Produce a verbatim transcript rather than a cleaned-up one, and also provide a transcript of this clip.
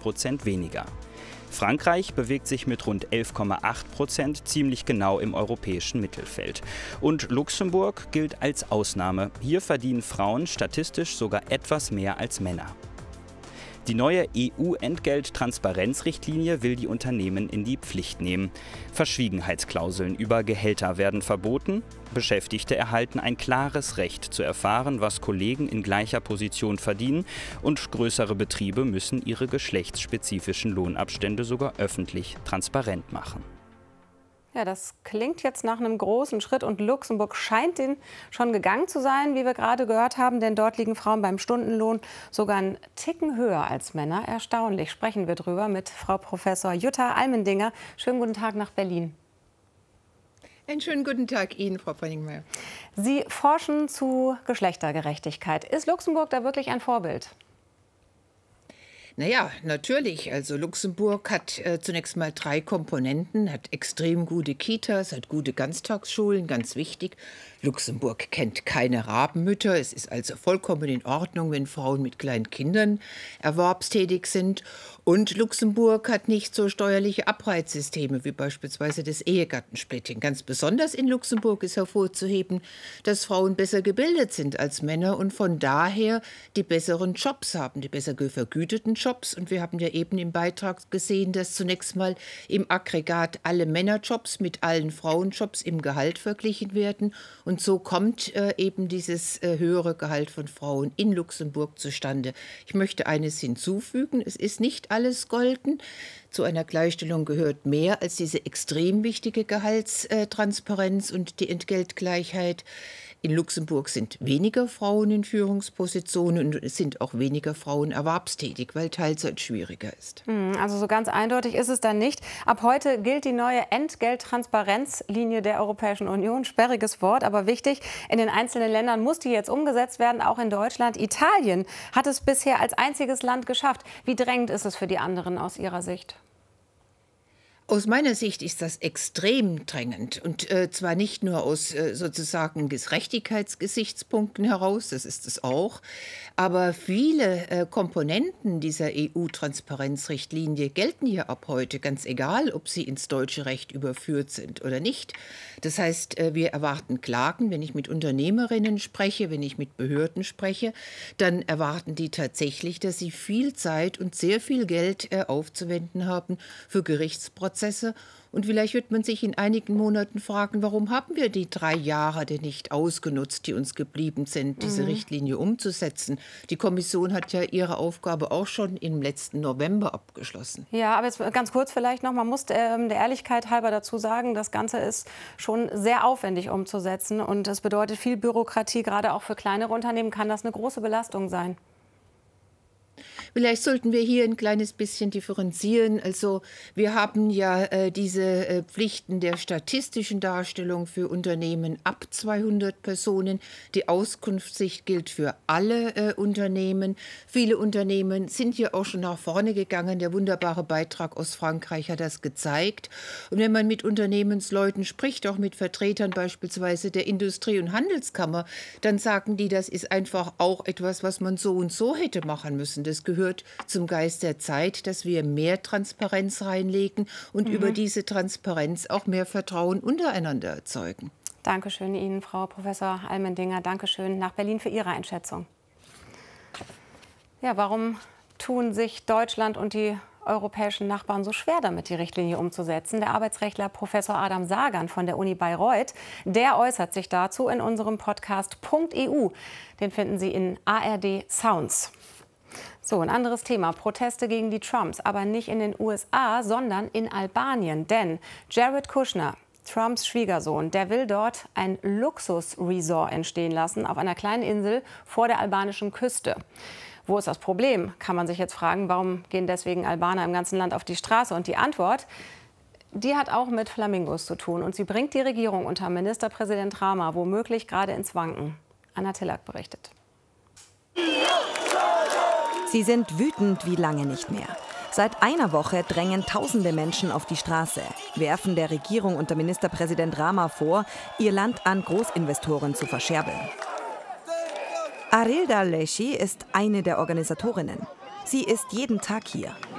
Prozent weniger. Frankreich bewegt sich mit rund elf Komma acht Prozent ziemlich genau im europäischen Mittelfeld. Und Luxemburg gilt als Ausnahme. Hier verdienen Frauen statistisch sogar etwas mehr als Männer. Die neue E U-Entgelttransparenzrichtlinie will die Unternehmen in die Pflicht nehmen. Verschwiegenheitsklauseln über Gehälter werden verboten. Beschäftigte erhalten ein klares Recht zu erfahren, was Kollegen in gleicher Position verdienen. Und größere Betriebe müssen ihre geschlechtsspezifischen Lohnabstände sogar öffentlich transparent machen. Ja, das klingt jetzt nach einem großen Schritt und Luxemburg scheint den schon gegangen zu sein, wie wir gerade gehört haben, denn dort liegen Frauen beim Stundenlohn sogar einen Ticken höher als Männer. Erstaunlich. Sprechen wir drüber mit Frau Professor Jutta Almendinger. Schönen guten Tag nach Berlin. Einen schönen guten Tag Ihnen, Frau Pfannigmeier. Sie forschen zu Geschlechtergerechtigkeit. Ist Luxemburg da wirklich ein Vorbild? Naja, natürlich. Also Luxemburg hat äh, zunächst mal drei Komponenten, hat extrem gute Kitas, hat gute Ganztagsschulen, ganz wichtig. Luxemburg kennt keine Rabenmütter. Es ist also vollkommen in Ordnung, wenn Frauen mit kleinen Kindern erwerbstätig sind. Und Luxemburg hat nicht so steuerliche Abreizsysteme wie beispielsweise das Ehegattensplitting. Ganz besonders in Luxemburg ist hervorzuheben, dass Frauen besser gebildet sind als Männer und von daher die besseren Jobs haben, die besser vergüteten Jobs. Und wir haben ja eben im Beitrag gesehen, dass zunächst mal im Aggregat alle Männerjobs mit allen Frauenjobs im Gehalt verglichen werden. Und so kommt äh, eben dieses äh, höhere Gehalt von Frauen in Luxemburg zustande. Ich möchte eines hinzufügen, es ist nicht alles golden. Zu einer Gleichstellung gehört mehr als diese extrem wichtige Gehaltstransparenz und die Entgeltgleichheit. In Luxemburg sind weniger Frauen in Führungspositionen und es sind auch weniger Frauen erwerbstätig, weil Teilzeit schwieriger ist. Also so ganz eindeutig ist es dann nicht. Ab heute gilt die neue Entgelttransparenzlinie der Europäischen Union. Sperriges Wort, aber wichtig. In den einzelnen Ländern muss die jetzt umgesetzt werden, auch in Deutschland. Italien hat es bisher als einziges Land geschafft. Wie drängend ist es für die anderen aus Ihrer Sicht? Aus meiner Sicht ist das extrem drängend und äh, zwar nicht nur aus äh, sozusagen Gerechtigkeitsgesichtspunkten heraus, das ist es auch, aber viele äh, Komponenten dieser E U-Transparenzrichtlinie gelten hier ab heute, ganz egal, ob sie ins deutsche Recht überführt sind oder nicht. Das heißt, äh, wir erwarten Klagen, wenn ich mit Unternehmerinnen spreche, wenn ich mit Behörden spreche, dann erwarten die tatsächlich, dass sie viel Zeit und sehr viel Geld äh, aufzuwenden haben für Gerichtsprozesse. Und vielleicht wird man sich in einigen Monaten fragen, warum haben wir die drei Jahre denn nicht ausgenutzt, die uns geblieben sind, diese mhm. Richtlinie umzusetzen. Die Kommission hat ja ihre Aufgabe auch schon im letzten November abgeschlossen. Ja, aber jetzt ganz kurz vielleicht noch, man muss ähm, der Ehrlichkeit halber dazu sagen, das Ganze ist schon sehr aufwendig umzusetzen und es bedeutet viel Bürokratie, gerade auch für kleinere Unternehmen kann das eine große Belastung sein. Vielleicht sollten wir hier ein kleines bisschen differenzieren. Also wir haben ja äh, diese äh, Pflichten der statistischen Darstellung für Unternehmen ab zweihundert Personen. Die Auskunftspflicht gilt für alle äh, Unternehmen. Viele Unternehmen sind ja auch schon nach vorne gegangen. Der wunderbare Beitrag aus Frankreich hat das gezeigt. Und wenn man mit Unternehmensleuten spricht, auch mit Vertretern beispielsweise der Industrie- und Handelskammer, dann sagen die, das ist einfach auch etwas, was man so und so hätte machen müssen. Das gehört zum Geist der Zeit, dass wir mehr Transparenz reinlegen und mhm. über diese Transparenz auch mehr Vertrauen untereinander erzeugen. Dankeschön Ihnen, Frau Professor Almendinger. Dankeschön nach Berlin für Ihre Einschätzung. Ja, warum tun sich Deutschland und die europäischen Nachbarn so schwer damit, die Richtlinie umzusetzen? Der Arbeitsrechtler Professor Adam Sagan von der Uni Bayreuth, der äußert sich dazu in unserem Podcast Punkt E U. Den finden Sie in A R D Sounds. So, ein anderes Thema. Proteste gegen die Trumps, aber nicht in den U S A, sondern in Albanien. Denn Jared Kushner, Trumps Schwiegersohn, der will dort ein Luxusresort entstehen lassen auf einer kleinen Insel vor der albanischen Küste. Wo ist das Problem, kann man sich jetzt fragen. Warum gehen deswegen Albaner im ganzen Land auf die Straße? Und die Antwort, die hat auch mit Flamingos zu tun. Und sie bringt die Regierung unter Ministerpräsident Rama womöglich gerade ins Wanken. Anna Tillak berichtet. Sie sind wütend wie lange nicht mehr. Seit einer Woche drängen tausende Menschen auf die Straße, werfen der Regierung unter Ministerpräsident Rama vor, ihr Land an Großinvestoren zu verscherbeln. Arilda Leshi ist eine der Organisatorinnen. Sie ist jeden Tag hier.